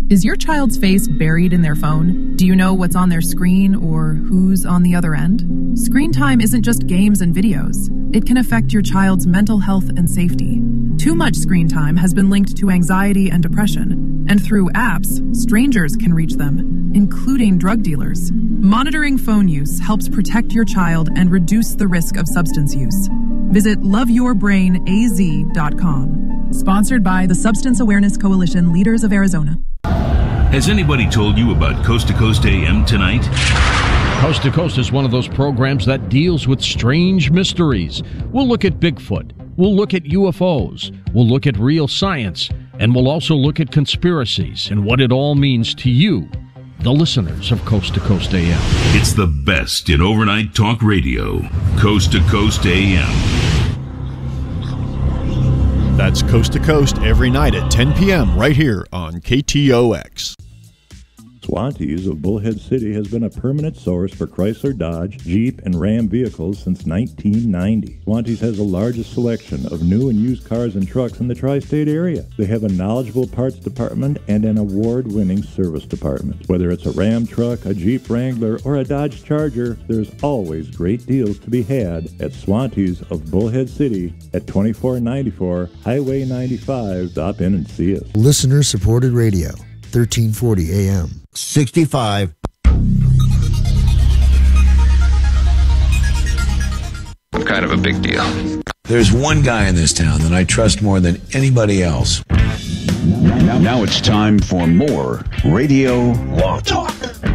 Is your child's face buried in their phone? Do you know what's on their screen or who's on the other end? Screen time isn't just games and videos. It can affect your child's mental health and safety. Too much screen time has been linked to anxiety and depression, and through apps, strangers can reach them, including drug dealers. Monitoring phone use helps protect your child and reduce the risk of substance use. Visit loveyourbrainaz.com. Sponsored by the Substance Awareness Coalition Leaders of Arizona. Has anybody told you about Coast to Coast AM tonight? Coast to Coast is one of those programs that deals with strange mysteries. We'll look at Bigfoot. We'll look at UFOs. We'll look at real science. And we'll also look at conspiracies and what it all means to you, the listeners of Coast to Coast AM. It's the best in overnight talk radio. Coast to Coast AM. That's Coast to Coast every night at 10 p.m. right here on KTOX. Swantees of Bullhead City has been a permanent source for Chrysler, Dodge, Jeep, and Ram vehicles since 1990. Swantees has the largest selection of new and used cars and trucks in the tri-state area. They have a knowledgeable parts department and an award-winning service department. Whether it's a Ram truck, a Jeep Wrangler, or a Dodge Charger, there's always great deals to be had at Swantees of Bullhead City at 2494 Highway 95. Stop in and see us. Listener-supported radio, 1340 AM. 65. I'm kind of a big deal. There's one guy in this town that I trust more than anybody else. Now it's time for more Radio Law Talk.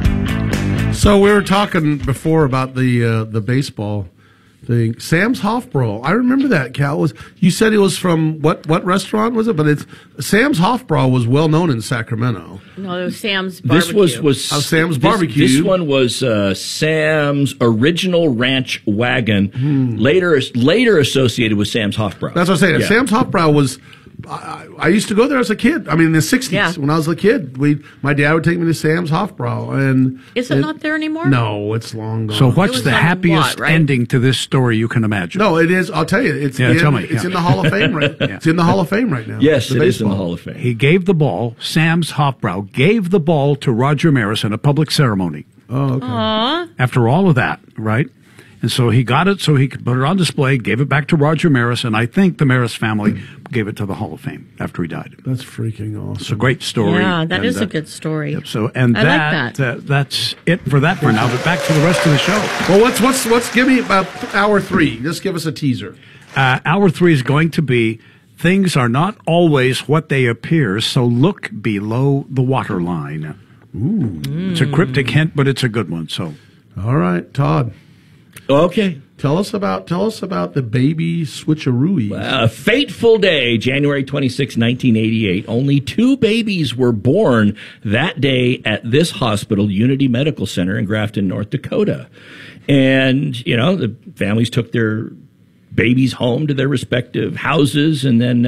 So we were talking before about the baseball thing. Sam's Hofbrau. I remember that, Cal. You said it was from what restaurant was it? But it's Sam's Hofbrau was well known in Sacramento. No, it was Sam's Barbecue. This was Sam's Barbecue. This one was Sam's Original Ranch Wagon, later associated with Sam's Hofbrau. That's what I'm saying. Yeah. Sam's Hofbrau was. I used to go there as a kid. I mean, in the 60s, when I was a kid, my dad would take me to Sam's Hofbrau. And is it not there anymore? No, it's long gone. So what's the happiest ending to this story you can imagine? No, it is. I'll tell you. It's tell me. It's in the Hall of Fame right It's in the Hall of Fame right now. Yes, it is in the Hall of Fame. He gave the ball, Sam's Hofbrau gave the ball to Roger Maris in a public ceremony. Oh, okay. Aww. After all of that, right? And so he got it so he could put it on display, gave it back to Roger Maris, and I think the Maris family gave it to the Hall of Fame after he died. That's freaking awesome. It's a great story. Yeah, that is a good story. Yep, so and I like that. That's it for that for now. But back to the rest of the show. Well, what's give me about hour 3. Just give us a teaser. Hour 3 is going to be things are not always what they appear, so look below the waterline. Ooh. It's a cryptic hint, but it's a good one. So, all right, Todd. Okay. Tell us about the baby switcheroos. A fateful day, January 26, 1988. Only 2 babies were born that day at this hospital, Unity Medical Center in Grafton, North Dakota. And, the families took their babies home to their respective houses. And then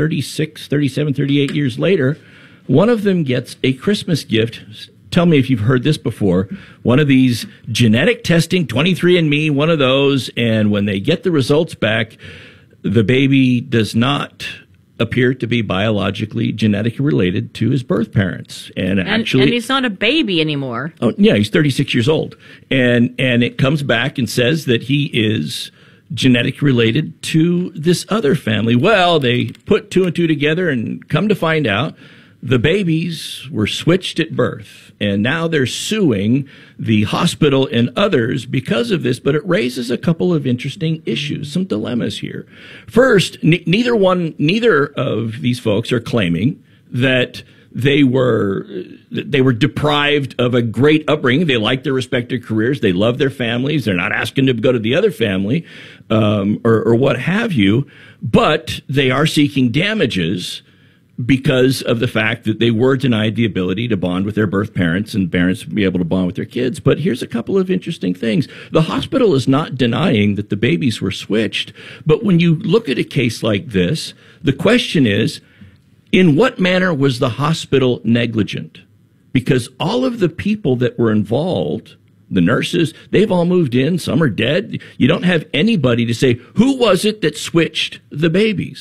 37, 38 years later, one of them gets a Christmas gift. Tell me if you've heard this before. One of these genetic testing, 23andMe, one of those, and when they get the results back, the baby does not appear to be biologically genetically related to his birth parents. And he's not a baby anymore. Oh, yeah, he's 36 years old. And it comes back and says that he is genetically related to this other family. Well, they put 2 and 2 together and come to find out the babies were switched at birth, and now they're suing the hospital and others because of this, but it raises a couple of interesting issues, some dilemmas here. First, neither of these folks are claiming that they were deprived of a great upbringing. They like their respective careers. They love their families. They're not asking to go to the other family, or what have you, but they are seeking damages because of the fact that they were denied the ability to bond with their birth parents and parents be able to bond with their kids. But here's a couple of interesting things. The hospital is not denying that the babies were switched. But when you look at a case like this, the question is, in what manner was the hospital negligent? Because all of the people that were involved, the nurses, they've all moved in. Some are dead. You don't have anybody to say, who was it that switched the babies?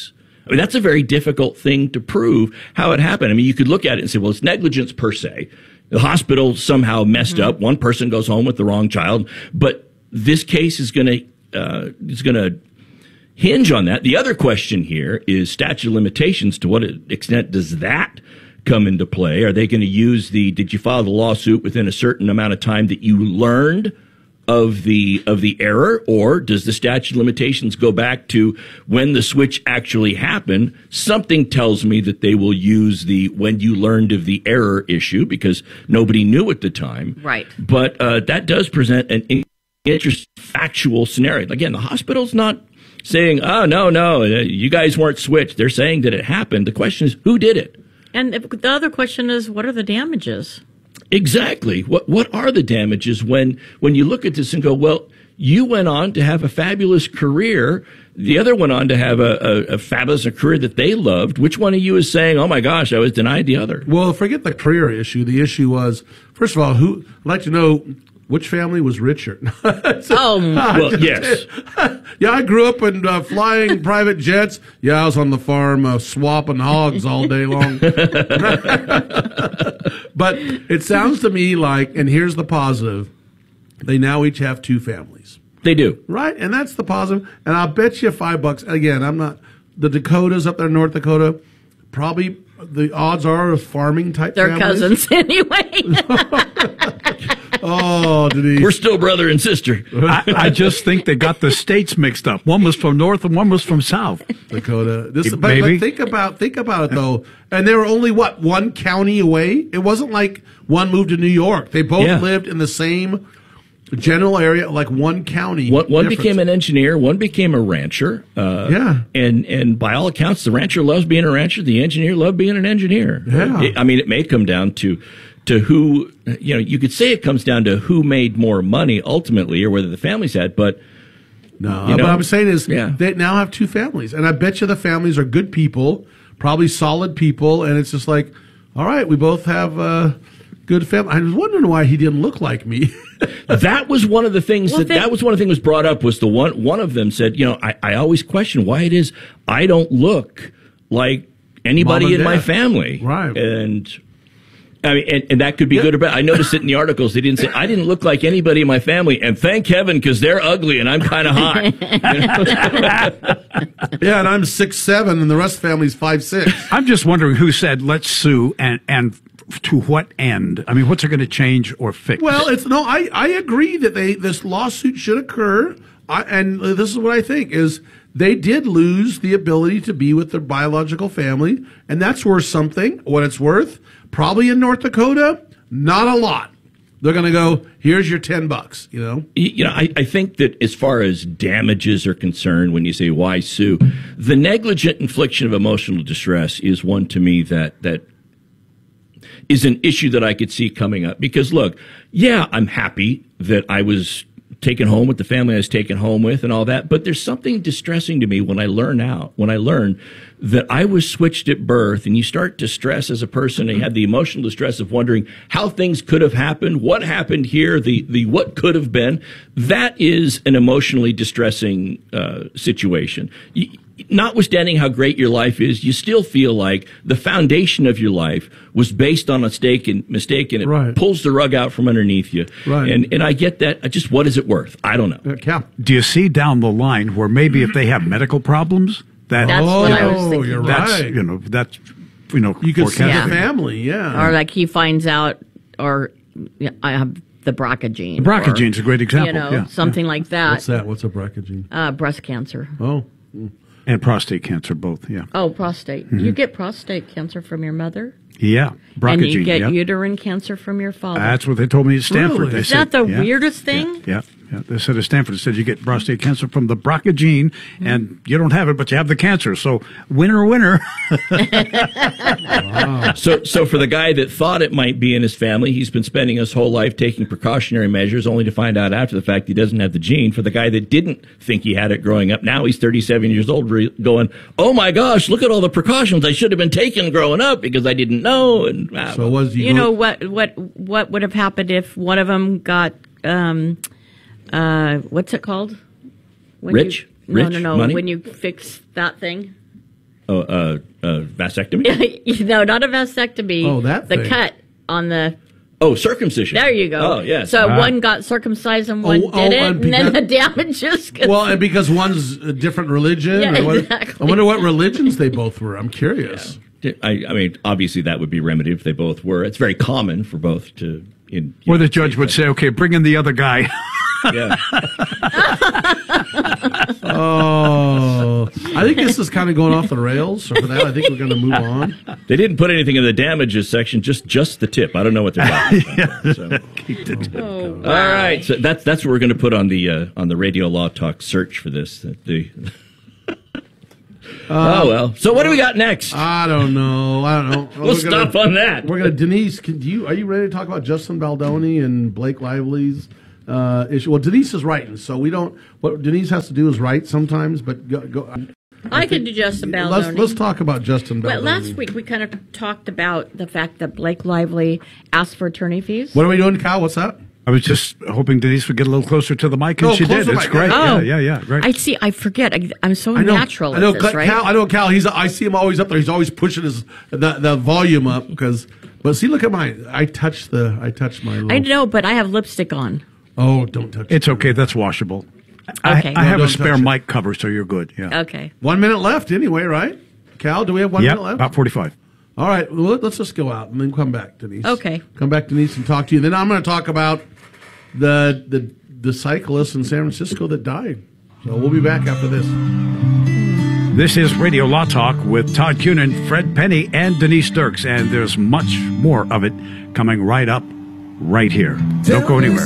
I mean, that's a very difficult thing to prove how it happened. I mean, you could look at it and say, well, it's negligence per se. The hospital somehow messed up. One person goes home with the wrong child, but this case is going to hinge on that. The other question here is statute of limitations. To what extent does that come into play? Are they going to use did you file the lawsuit within a certain amount of time that you learned of the error, or does the statute of limitations go back to when the switch actually happened? Something tells me that they will use the when you learned of the error issue, because nobody knew at the time. Right. But that does present an interesting factual scenario. Again, the hospital's not saying, oh, no, you guys weren't switched. They're saying that it happened. The question is, who did it? And the other question is, what are the damages? Exactly. What are the damages when you look at this and go, well, you went on to have a fabulous career. The other went on to have a fabulous career that they loved. Which one of you is saying, oh my gosh, I was denied the other? Well, forget the career issue. The issue was, first of all, I'd like to know which family was richer. Well, yes. Yeah, I grew up in flying private jets. Yeah, I was on the farm swapping hogs all day long. But it sounds to me like, and here's the positive, they now each have 2 families. They do. Right, and that's the positive. And I'll bet you $5. Again, the Dakotas up there in North Dakota, probably the odds are of farming type They're families. cousins anyway. Oh, Denise. We're still brother and sister. I just think they got the states mixed up. One was from North and one was from South Dakota. But think about it though. And they were only one county away. It wasn't like one moved to New York. They both lived in the same general area, like one county. One became an engineer. One became a rancher. And by all accounts, the rancher loves being a rancher. The engineer loved being an engineer. Yeah. It may come down to who, you could say it comes down to who made more money ultimately, or whether the families had, but no. What I'm saying is they now have 2 families, and I bet you the families are good people, probably solid people, and it's just like, all right, we both have good family. I was wondering why he didn't look like me. That was one of the things that was one of the things was brought up, was one of them said, I always question why it is I don't look like anybody in my family. Right. And I mean, and that could be good or bad. I noticed it in the articles. They didn't say, I didn't look like anybody in my family, and thank heaven, because they're ugly and I'm kind of hot. Yeah, and I'm 6'7", and the rest of the family's 5'6". I'm just wondering who said, let's sue, and to what end? I mean, what's it going to change or fix? Well, I agree that this lawsuit should occur, and this is what I think, is they did lose the ability to be with their biological family, and that's worth something, what it's worth. Probably in North Dakota, not a lot. They're going to go, here's your $10, I think that as far as damages are concerned, when you say why sue, the negligent infliction of emotional distress is one to me that is an issue that I could see coming up. Because look, I'm happy that I was taken home with the family I was taken home with and all that, but there's something distressing to me when I learn that I was switched at birth, and you start to stress as a person, and you have the emotional distress of wondering how things could have happened, what happened here, the what could have been. That is an emotionally distressing situation. Notwithstanding how great your life is, you still feel like the foundation of your life was based on a mistake, and it pulls the rug out from underneath you. Right. And I get that. Just what is it worth? I don't know. Cal. Do you see down the line where maybe if they have medical problems, that's what I was thinking. You're right. You could see the family, or like he finds out, or I have the BRCA gene. The BRCA gene's a great example. Something like that. What's that? What's a BRCA gene? Breast cancer. Oh. And prostate cancer, both, yeah. Oh, prostate. Mm-hmm. You get prostate cancer from your mother? Yeah, BRCA and you gene, get uterine cancer from your father. That's what they told me at Stanford. Really? They Is said, that the weirdest thing? Yeah. They said at Stanford, they said you get prostate cancer from the BRCA gene, and you don't have it, but you have the cancer. So winner. Wow. So for the guy that thought it might be in his family, he's been spending his whole life taking precautionary measures, only to find out after the fact he doesn't have the gene. For the guy that didn't think he had it growing up, now he's 37 years old, going, "Oh my gosh, look at all the precautions I should have been taking growing up because I didn't know." And so was what would have happened if one of them got what's it called? Rich? No. Money? When you fix that thing. vasectomy? No, not a vasectomy. Oh, that the thing. cut on the. Oh, circumcision. There you go. Oh, yes. So one got circumcised and one didn't, and then the damages. Well, and because one's a different religion. Yeah, or what, exactly. I wonder what religions they both were. I'm curious. Yeah. I mean, obviously that would be remedied if they both were. It's very common for both to. Or the judge would say, "Okay, bring in the other guy." Yeah. Oh, I think this is kind of going off the rails. So for that, I think we're going to move on. They didn't put anything in the damages section, just the tip. I don't know what they're talking about. So. Keep the tip. Oh, wow. All right, so that's what we're going to put on the Radio Law Talk search for this. Oh well. So what do we got next? I don't know. We'll stop on that. We're going to Denise. Are you ready to talk about Justin Baldoni and Blake Lively's issue? Well, Denise is writing, so we don't. What Denise has to do is write sometimes. But go. I could do Justin Baldoni. Let's talk about Justin Baldoni. Well, last week we kind of talked about the fact that Blake Lively asked for attorney fees. What are we doing, Kyle? What's that? I was just hoping Denise would get a little closer to the mic, and she did. It's great. Oh. Yeah, right. I see. I forget. I'm so natural I know, at this, right? Cal, I know Cal. I see him always up there. He's always pushing the volume up But see, look at mine. I touched my. Little, I know, but I have lipstick on. Oh, don't touch it. It's okay. That's washable. Okay. I have don't a spare touch it. mic cover, so you're good. Yeah. Okay. 1 minute left anyway, right? Cal, do we have 1 minute left? About 45. All right, well, let's just go out and then come back, Denise. Okay. Come back, Denise, and talk to you. Then I'm going to talk about the cyclist in San Francisco that died. So we'll be back after this. This is Radio Law Talk with Todd Cunin, Fred Penny, and Denise Dirks, and there's much more of it coming right up, right here. Don't go anywhere.